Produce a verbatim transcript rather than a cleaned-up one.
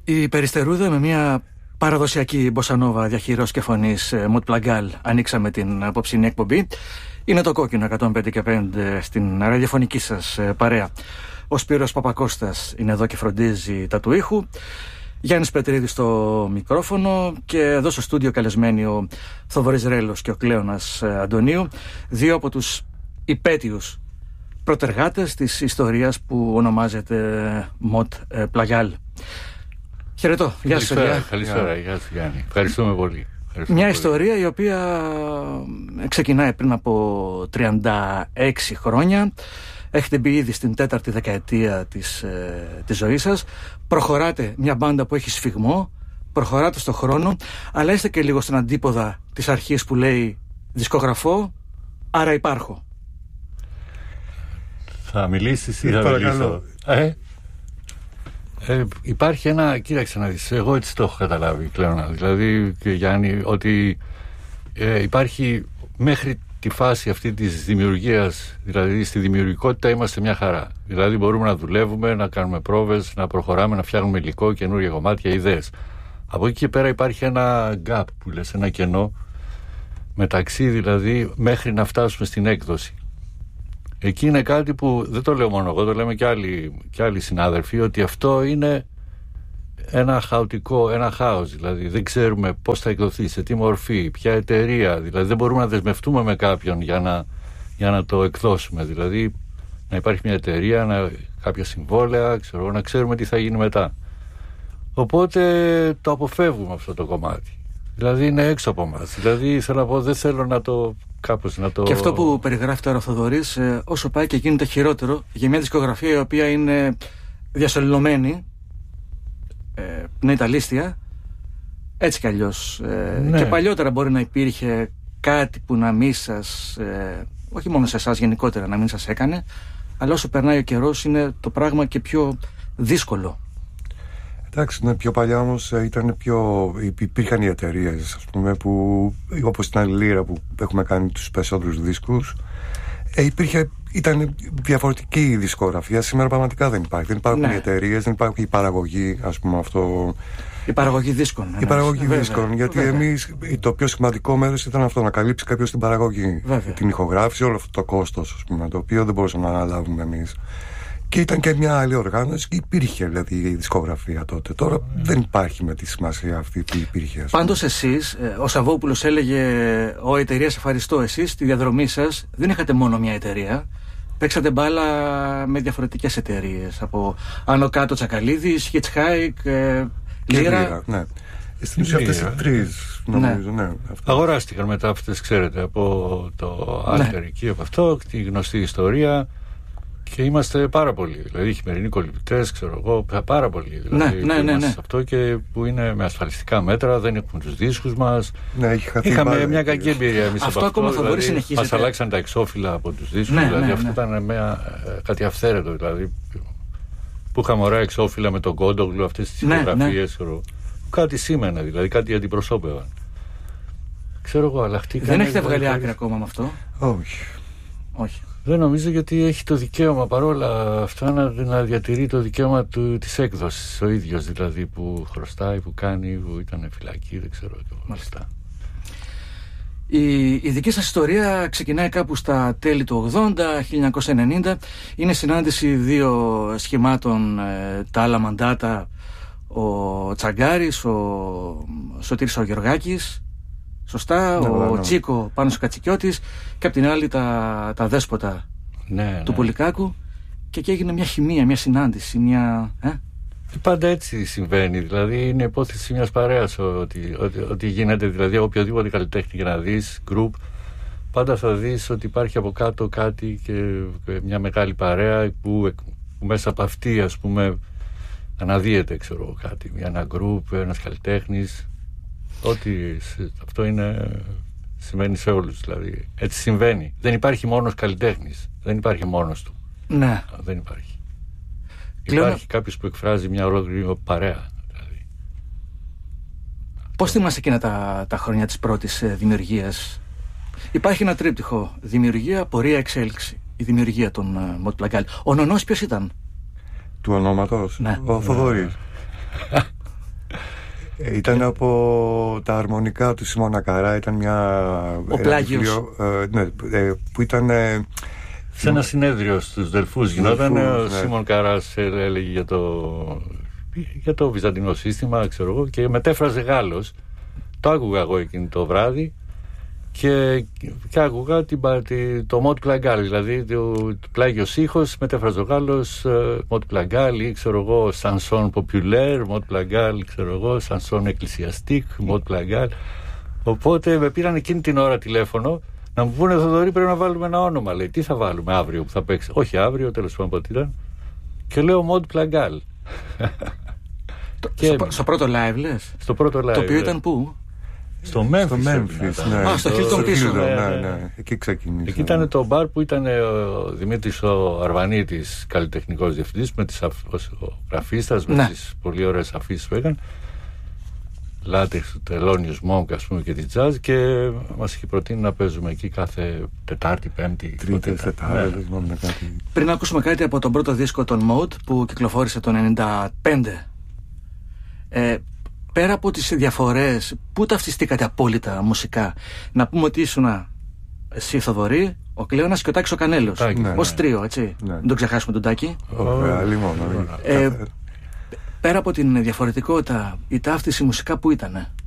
Η Περιστερούδα με μια παραδοσιακή μποσανόβα διαχειρός και φωνής Μοτ Πλαγκάλ ανοίξαμε την απόψινή εκπομπή. Είναι το Κόκκινο εκατόν πέντε και πέντε στην ραδιοφωνική σας παρέα. Ο Σπύρος Παπακώστας είναι εδώ και φροντίζει τα του ήχου. Γιάννης Πετρίδης στο μικρόφωνο και εδώ στο στούντιο καλεσμένοι ο Θοδωρής Ρέλος και ο Κλέωνας Αντωνίου, δύο από τους υπέτειους προτεργάτες της ιστορίας που ονομάζεται Μοτ Πλαγκάλ. Χαιρετώ, γεια σου. Καλησπέρα, γεια σου Γιάννη. Ευχαριστούμε πολύ. Μια πολύ. Ιστορία η οποία ξεκινάει πριν από τριάντα έξι χρόνια. Έχετε μπει ήδη στην τέταρτη δεκαετία της, ε, της ζωής σας. Προχωράτε μια μπάντα που έχει σφιγμό, προχωράτε στον χρόνο, αλλά είστε και λίγο στην αντίποδα της αρχής που λέει δισκογραφώ, άρα υπάρχω. Θα μιλήσεις ή θα μιλήσω? Ε? Ε, υπάρχει ένα, κοίταξε να δεις, εγώ έτσι το έχω καταλάβει πλέον, δηλαδή και Γιάννη, ότι ε, υπάρχει μέχρι τη φάση αυτή της δημιουργίας, δηλαδή στη δημιουργικότητα είμαστε μια χαρά. Δηλαδή μπορούμε να δουλεύουμε, να κάνουμε πρόβες, να προχωράμε, να φτιάχνουμε υλικό, καινούργια κομμάτια, ιδέες. Από εκεί και πέρα υπάρχει ένα gap που λες, ένα κενό μεταξύ, δηλαδή μέχρι να φτάσουμε στην έκδοση. Εκεί είναι κάτι που δεν το λέω μόνο εγώ, το λέμε και άλλοι, και άλλοι συνάδελφοι, ότι αυτό είναι ένα χαοτικό, ένα χάος. Δηλαδή δεν ξέρουμε πώς θα εκδοθεί, σε τι μορφή, ποια εταιρεία. Δηλαδή δεν μπορούμε να δεσμευτούμε με κάποιον για να, για να το εκδώσουμε. Δηλαδή να υπάρχει μια εταιρεία, να, κάποια συμβόλαια, ξέρω, να ξέρουμε τι θα γίνει μετά. Οπότε το αποφεύγουμε αυτό το κομμάτι. Δηλαδή είναι έξω από μας. Δηλαδή θέλω να πω, δεν θέλω να το... Κάπως να το... Και αυτό που περιγράφει τώρα ο Θοδωρής, ε, όσο πάει και γίνεται χειρότερο για μια δισκογραφία η οποία είναι διασωληνωμένη, ε, είναι ιταλίστια, έτσι κι αλλιώς. Ε, ναι. Και παλιότερα μπορεί να υπήρχε κάτι που να μην σας, ε, όχι μόνο σε εσάς γενικότερα να μην σας έκανε, αλλά όσο περνάει ο καιρός είναι το πράγμα και πιο δύσκολο. Εντάξει, ναι, πιο παλιά όμως ήταν πιο... υπήρχαν οι εταιρείες, ας πούμε, που, όπως στην Αλληλήρα που έχουμε κάνει τους περισσότερους δίσκους, ε, υπήρχε, ήταν διαφορετική η δισκογραφία. Σήμερα πραγματικά δεν υπάρχει. Δεν υπάρχουν ναι. οι εταιρείες, δεν υπάρχει η παραγωγή, ας πούμε, αυτό... Η παραγωγή δίσκων. Η παραγωγή βέβαια, δίσκων, γιατί βέβαια. Εμείς το πιο σημαντικό μέρος ήταν αυτό, να καλύψει κάποιος την παραγωγή, βέβαια. Την ηχογράφηση, όλο αυτό το κόστος, ας πούμε, το οποίο δεν μπορούσαμε να αναλάβουμε εμείς. Και ήταν και μια άλλη οργάνωση και υπήρχε δηλαδή η δισκογραφία τότε. Τώρα mm. δεν υπάρχει με τη σημασία αυτή που υπήρχε. Πάντως εσείς, ο Σαββόπουλος έλεγε, ο εταιρείας ευχαριστώ, εσείς στη διαδρομή σας δεν είχατε μόνο μια εταιρεία. Παίξατε μπάλα με διαφορετικές εταιρείες. Από άνω κάτω Τσακαλίδης, Hitchhike, ε, Λύρα. Ναι. Στην ουσία αυτές οι τρεις νομίζω. Ναι. Ναι, αγοράστηκαν μετά αυτές, ξέρετε, από το Alter ναι. εκεί, από αυτό, τη γνωστή ιστορία. Και είμαστε πάρα πολλοί. Δηλαδή, χειμερινοί κολυμπητές, ξέρω εγώ, πάρα πολλοί. Δηλαδή, ναι, ναι, ναι, ναι. Αυτό και που είναι με ασφαλιστικά μέτρα, δεν έχουμε τους δίσκους μας. Ναι, έχει χαθεί. Είχαμε πάρα, μια κακή εμπειρία εμείς αυτό. Από ακόμα αυτό, θα μπορεί δηλαδή, συνεχίζεται. Μας αλλάξαν τα εξώφυλλα από τους δίσκους. Ναι, δηλαδή, ναι, αυτό ναι. ήταν μια, κάτι αυθαίρετο. Δηλαδή, που είχαμε ωραία εξώφυλλα με τον Κόντογλου, αυτές τις φωτογραφίες. Ναι, ναι. Κάτι σήμαινε, δηλαδή, κάτι αντιπροσώπευαν. Ξέρω εγώ, αλλά χτήκανε. Δεν έχετε βγάλει άκρη ακόμα με αυτό? Όχι. Όχι. Δεν νομίζω, γιατί έχει το δικαίωμα παρόλα αυτά να, να διατηρεί το δικαίωμα του, της έκδοσης ο ίδιος, δηλαδή που χρωστάει, που κάνει, που ήταν φυλακή, δεν ξέρω. Μάλιστα. Η, η δική σας ιστορία ξεκινάει κάπου στα τέλη του ογδόντα, χίλια εννιακόσια ενενήντα. Είναι συνάντηση δύο σχημάτων, ε, τα άλλα μαντάτα, ο Τσαγκάρης, ο Σωτήρης ο Γεωργάκης. Σωστά, ναι, ο ναι. Τσίκο πάνω στο Κατσικιώτης και απ' την άλλη τα, τα δέσποτα ναι, του ναι. Πολυκάκου και εκεί έγινε μια χημεία, μια συνάντηση, μια... Ε? Πάντα έτσι συμβαίνει, δηλαδή είναι υπόθεση μιας παρέας ότι, ότι, ότι γίνεται, δηλαδή οποιοδήποτε καλλιτέχνη και να δεις, group, πάντα θα δεις ότι υπάρχει από κάτω κάτι και μια μεγάλη παρέα που, που μέσα από αυτή, ας πούμε, αναδύεται, ξέρω, κάτι, ένα group, ένας καλλιτέχνης. Ότι αυτό είναι, σημαίνει σε όλους, δηλαδή έτσι συμβαίνει. Δεν υπάρχει μόνος καλλιτέχνης, δεν υπάρχει μόνος του. Ναι. Δεν υπάρχει. Κλαίω... Υπάρχει κάποιος που εκφράζει μια ολόκληρη παρέα, δηλαδή. Πώς θυμάσαι εκείνα τα, τα χρόνια της πρώτης ε, δημιουργίας? Υπάρχει ένα τρίπτυχο: δημιουργία, πορεία, εξέλιξη. Η δημιουργία των ε, Μοτ Πλαγκάλ. Ο νονός ποιος ήταν? Του ονόματος? Ναι. Ο Θοδωρής. Ε, ήταν από τα αρμονικά του Σιμώνα Καρά, ήταν μια... Ο Πλάγιος. Ε, ναι, ε, που ήταν... Ε, σε ένα συνέδριο στους Δελφούς γινόταν, ο ναι. Σίμων Καράς έλεγε για το, για το βυζαντινό σύστημα, ξέρω εγώ, και μετέφραζε Γάλλος. Το άκουγα εγώ εκείνη το βράδυ και, και άκουγα την, τη, το Μοτ Πλαγκάλ, δηλαδή το, το πλάγιος ήχος, μετέφραζε ο Γάλλος, Μοτ Πλαγκάλ ή ξέρω εγώ Σανσόν Ποπιουλέρ, Μοτ Πλαγκάλ, ξέρω εγώ Σανσόν Εκκλησιαστικ, Μοτ Πλαγκάλ. Οπότε με πήραν εκείνη την ώρα τηλέφωνο να μου πούνε, Θοδωρή, πρέπει να βάλουμε ένα όνομα. Λέει, τι θα βάλουμε αύριο που θα παίξει? Όχι αύριο, τέλος πάντων πότε ήταν. Και λέω Μοντ Πλαγκάλ. στο, στο πρώτο live λες? Στο πρώτο live. Το οποίο ήταν πού? Στο Memphis. Στο Memphis, ναι. Α, στο Hilton πίσω. Ναι, ναι, ναι. Εκεί ξεκίνησε. Εκεί ήταν το μπαρ που ήταν ο Δημήτρης ο Αρβανίτης, καλλιτεχνικός διευθυντής, με τις γραφίστας, με ναι. τις πολύ ωραίες αφήσεις που έκανε. Λάτεξ, του Τελώνιος Μόγκ, ας πούμε, και τη τζαζ, και μας είχε προτείνει να παίζουμε εκεί κάθε Τετάρτη, Πέμπτη, Τρίτη, Τετάρτη. Ναι. Κάτι... Πριν ακούσουμε κάτι από τον πρώτο δίσκο των Mode που κυκλοφόρησε το ενενήντα πέντε, ε, πέρα από τις διαφορές, πού ταυτιστήκατε απόλυτα μουσικά? Να πούμε ότι ήσουν εσύ, Θοδωρή, ο Κλέωνας και ο Τάκης ο Κανέλος, ναι, ως ναι. τρίο, έτσι. Ναι. Δεν τον ξεχάσουμε τον Τάκη. Ωραία, λοιπόν. Ε, πέρα από την διαφορετικότητα, η ταύτιση μουσικά που ήτανε?